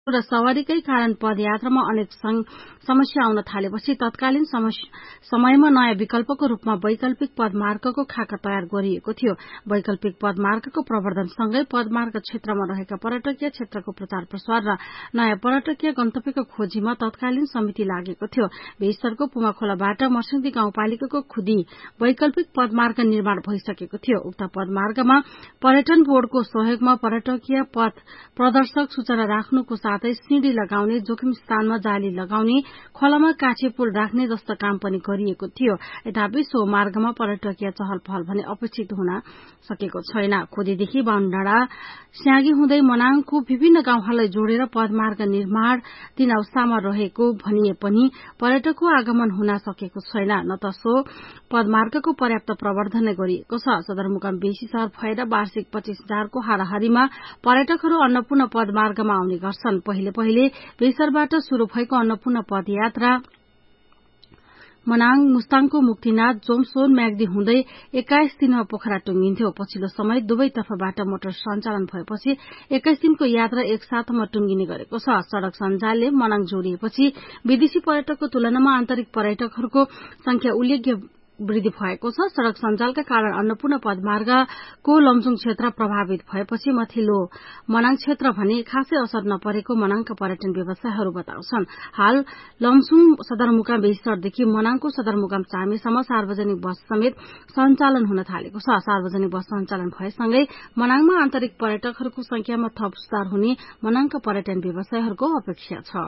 र सवारीकै कारण पदयात्रामा अनेक समस्या आउन थालेपछि तत्कालीन समयमा नयाँ विकल्पको रूपमा वैकल्पिक पदमार्गको खाका तयार गरिएको थियो। वैकल्पिक पदमार्गको प्रवर्धनसँगै पदमार्ग क्षेत्रमा रहेका पर्यटकीय क्षेत्रको प्रचार प्रसार र नयाँ पर्यटकीय गन्तव्यको खोजीमा तत्कालीन समिति लागेको थियो। बेस्तरको पुमाखोलाबाट मर्सिङदी गाउँपालिकाको खुदी वैकल्पिक पदमार्ग निर्माण भइसकेको थियो। उक्त पदमार्गमा पर्यटन बोर्डको सहयोगमा पर्यटकीय पथ प्रदर्शक सूचना राख्नुको साथै सिंढी लगाउने, जोखिम स्थानमा जाली लगाउने, खोलामा काठे पुल राख्ने जस्ता काम पनि गरिएको थियो। यद्यपि सो मार्गमा पर्यटकीय चहल पहल भने अपेक्षित हुन सकेको छैन। खुदीदेखि बाहुनडाँडा स्यागी हुँदै मनाङको विभिन्न गाउँहरूलाई जोडेर पदमार्ग निर्माण तीन अवस्थामा रहेको भनिए पनि पर्यटकको आगमन हुन सकेको छैन, न त सो पदमार्गको पर्याप्त प्रवर्धन गरिएको छ। सदरमुकाम बेसी शहर भएर वार्षिक 25,000 को हाराहारीमा पर्यटकहरू अन्नपूर्ण पदमार्गमा आउने गर्छन्। पहिले बेसरबाट शुरू भएको अन्नपूर्ण पदयात्रा मनाङ मुस्ताङको मुक्तिनाथ जोमसोन म्याग्दी हुँदै 21 दिनमा पोखरा टुंगिन्थ्यो। पछिल्लो समय दुवैतर्फबाट मोटर सञ्चालन भएपछि 21 दिनको यात्रा एकसाथमा टुंगिने गरेको छ। सड़क सञ्जालले मनाङ जोडिएपछि विदेशी पर्यटकको तुलनामा आन्तरिक पर्यटकहरूको संख्या उल्लेख्य वृद्धि भएको छ। सड़क सञ्जालका कारण अन्नपूर्ण पदमार्गको लमजुङ क्षेत्र प्रभावित भएपछि मथिल्लो मनाङ क्षेत्र भने खासै असर नपरेको मनाङका पर्यटन व्यवसायहरू बताउँछन्। हाल लमजुङ सदरमुकाम बेसीसरदेखि मनाङको सदरमुकाम चामेसम्म सार्वजनिक बस समेत सञ्चालन हुन थालेको छ। सार्वजनिक बस सञ्चालन भएसँगै मनाङमा आन्तरिक पर्यटकहरूको संख्यामा थप सुधार हुने मनाङका पर्यटन व्यवसायहरूको अपेक्षा छ।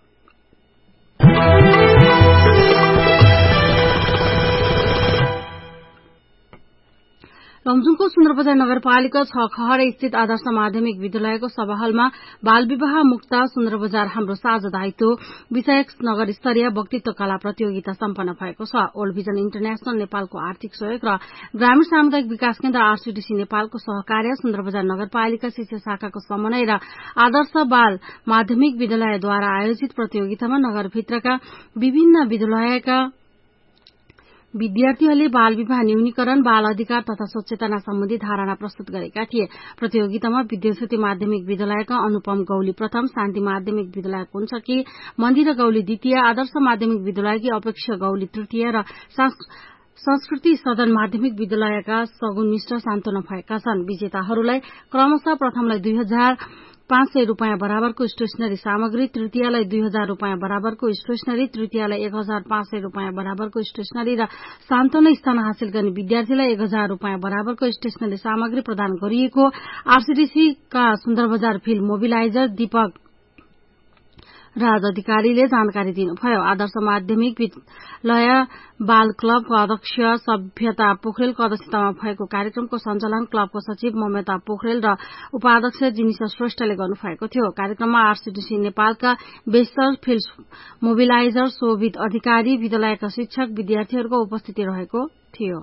लमजुङको सुन्दरबजार नगरपालिका 6 खहरा स्थित आदर्श माध्यमिक विद्यालयको सभाहलमा बाल विवाह मुक्त सुन्दरबजार हाम्रो साझा दायित्व विषयक नगर स्तरीय वक्तित्व कला प्रतियोगिता सम्पन्न भएको छ। ओल्ड भिजन इन्टरनेशनल नेपालको आर्थिक सहयोग र ग्रामीण सामुदायिक विकास केन्द्र आरसीडीसी नेपालको सहकार्य, सुन्दरबजार नगरपालिका शिक्षा शाखाको समन्वय र आदर्श बाल माध्यमिक विद्यालयद्वारा आयोजित प्रतियोगितामा नगरभित्रका विभिन्न विद्यालयका विद्यार्थीहरूले बाल विवाह न्यूनीकरण, बाल अधिकार तथा स्वच्छता सम्बन्धी धारणा प्रस्तुत गरेका थिए। प्रतियोगितामा विद्याज्योति माध्यमिक विद्यालयका अनुपम गौली प्रथम, शान्ति माध्यमिक विद्यालय कुञ्चकी, मन्दिर गौली द्वितीय, आदर्श माध्यमिक विद्यालयकी अपेक्षा गौली तृतीय र संस्कृति सदन माध्यमिक विद्यालयका सगुन मिश्र सान्तवना भएका छन्। विजेताहरूलाई क्रमशः प्रथमलाई 2,500 रूपियाँ बराबरको स्टेशनरी सामग्री, तृतीयलाई 2,000 रूपियाँ बराबरको स्टेशनरी, तृतीयलाई 1,500 रूपियाँ बराबरको स्टेशनरी र सान्तवना स्थान हासिल गर्ने विद्यार्थीलाई 1,000 रूपियाँ बराबरको स्टेशनरी सामग्री प्रदान गरिएको आरसीडीसी का सुन्दरबजार फिल्ड मोबिलाइजर दीपक राज अधिकारीले जानकारी दिनुभयो। आदर्श माध्यमिक विद्यालय बाल क्लबको अध्यक्ष सभ्यता पोखरेलको अध्यक्षतामा भएको कार्यक्रमको सञ्चालन क्लबको सचिव ममता पोखरेल र उपाध्यक्ष जिनिसा श्रेष्ठले गर्नुभएको थियो। कार्यक्रममा आरसीडीसी नेपालका बेस्टर फिल्ड मोबिलाइजर शोभित अधिकारी, विद्यालयका शिक्षक, विद्यार्थीहरूको उपस्थिति रहेको थियो।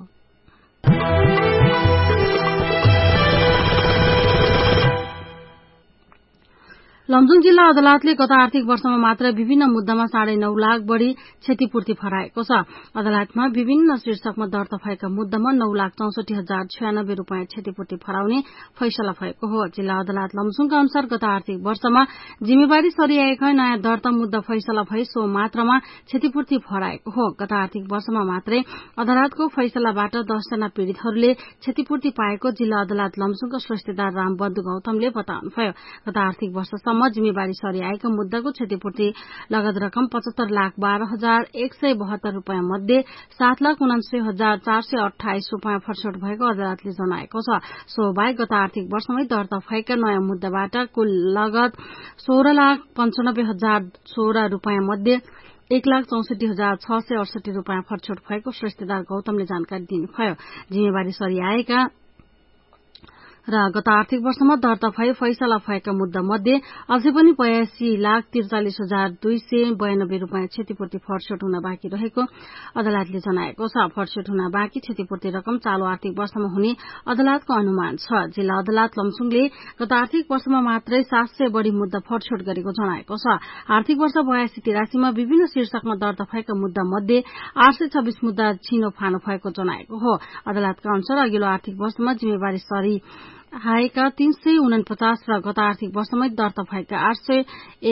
लमजुङ जिल्ला अदालतले गत आर्थिक वर्षमा मात्र विभिन्न मुद्दामा 9.5 लाख बढ़ी क्षतिपूर्ति फराएको छ। अदालतमा विभिन्न शीर्षकमा दर्ता भएका मुद्दामा 9,64,096 रूपियाँ क्षतिपूर्ति फराउने फैसला भएको हो। जिल्ला अदालत लमजुङका अनुसार गत आर्थिक वर्षमा जिम्मेवारी सरिआएका नयाँ दर्ता मुद्दा फैसला भई सो मात्रमा क्षतिपूर्ति फराएको हो। गत आर्थिक वर्षमा मात्रै अदालतको फैसलाबाट 10 जना पीड़ितहरूले क्षतिपूर्ति पाएको जिल्ला अदालत लमजुङका श्रेष्ठदार रामबन्धु गौतमले बताउनुभयो। गत आर्थिक वर्षसम्म जिम्मेवारी सरिआएका मुद्दाको क्षतिपूर्ति लगत रकम 75,12,172 रूपियाँ मध्ये 7,79,428 रूपियाँ फरछोट भएको अदालतले जनाएको छ। सो बाहेक गत आर्थिक वर्षमै दर्ता भएका नयाँ मुद्दाबाट कुल लगत 16,95,016 रूपियाँ मध्ये 1,64,668 रूपियाँ फरछोट भएको श्रेष्ठदार गौतमले जानकारी दिनुभयो। जिम्मेवारी सरिआएका र गत आर्थिक वर्षमा दर्ता भए फैसला भएका मुद्दा मध्ये अझै पनि 82,43,292 रूपियाँ क्षतिपूर्ति फरछोट हुन बाँकी रहेको अदालतले जनाएको छ। फरछोट हुन बाँकी क्षतिपूर्ति रकम चालू आर्थिक वर्षमा हुने अदालतको अनुमान छ। जिल्ला अदालत लमजुङले गत आर्थिक वर्षमा मात्रै 700 बढ़ी मुद्दा फरछोट गरेको जनाएको छ। आर्थिक वर्ष 82-83 मा विभिन्न शीर्षकमा दर्ता भएका मुद्दा मध्ये 826 मुद्दा छिनोफानो भएको जनाएको हो। अदालतका अनुसार अघिल्लो आर्थिक वर्षमा जिम्मेवारी सरी आएका 349 र गत आर्थिक वर्षमै दर्ता भएका 801